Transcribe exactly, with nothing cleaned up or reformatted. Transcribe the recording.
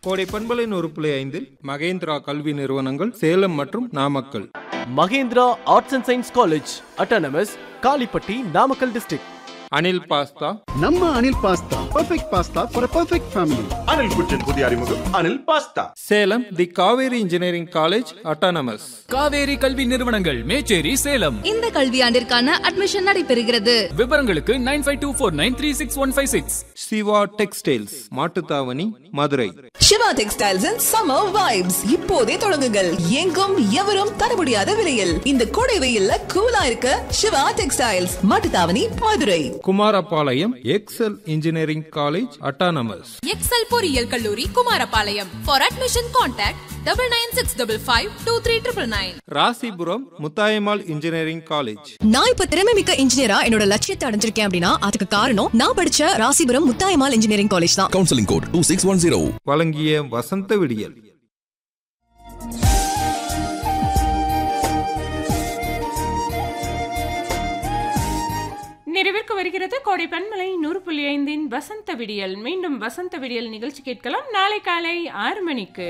கோடை பண்பலை நூறு புள்ளி ஐந்தில் மகேந்திரா கல்வி நிறுவனங்கள் சேலம் மற்றும் Namakkal. Mahindra arts and science college autonomous Kalipatti Namakkal district. Anil pasta நம்ம Anil pasta perfect pasta for perfect family. Anil குச்சின் புதிய அறிமுகம் அனில் பாஸ்தா. சேலம் தி Kaveri engineering college autonomous. Kaveri கல்வி நிறுவனங்கள் மேச்சேரி சேலம். இந்த கல்வியாண்டிற்கான அட்மிஷன் நடைபெறுகிறது. விவரங்களுக்கு nine five two four nine three six one five six. Siva textiles Mattuthavani Madurai. Siva textiles and summer vibes இப்போதே தொடங்குங்கள். எங்கும் எவரும் தர முடியாத விலையில் இந்த கோடை வெயில்ல கூலா இருக்க Siva textiles Mattuthavani Madurai. Kumarapalayam XL engineering college autonomous. XL பொறியியல் கல்லூரி Kumarapalayam. For admission contact double nine six double five two three triple nine. Rasipuram Muthayammal engineering college. நான் இப்ப திறமை மிக்க இன்ஜினியரா என்னோட லட்சியத்தை அடைஞ்சிருக்கேன் அப்படின்னா அதுக்கு காரணம் நான் படிச்ச ராசிபுரம் முத்தாயம்மாள் இன்ஜினியரிங் காலேஜ் தான். Counselling code two six one zero. வழங்கிய வசந்த விடியல். நிறைவிற்கு வருகிறது கோடை பண்பலை நூறு புள்ளி ஐந்தின் வசந்த விடியல். மீண்டும் வசந்த விடியல் நிகழ்ச்சி கேட்கலாம் நாளை காலை ஆறு மணிக்கு.